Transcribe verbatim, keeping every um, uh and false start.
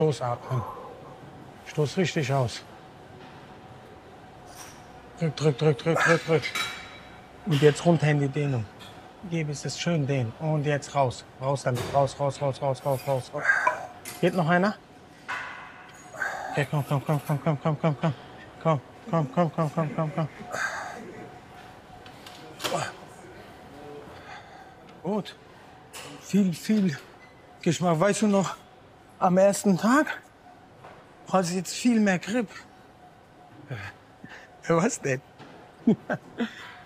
Ausatmen. Stoß richtig aus. Drück, drück, drück, drück, drück, drück. Und jetzt runter in die Dehnung. Gebe es schön dehnen. Und jetzt raus. Raus damit. Raus, raus, raus, raus, raus, raus, raus. Geht noch einer? Okay, komm, komm, komm, komm, komm, komm, komm, komm. Komm, komm, komm, komm, komm, komm, komm. Gut. Viel, viel Geschmack. Weißt du noch, am ersten Tag hat es jetzt viel mehr Grip. Was denn?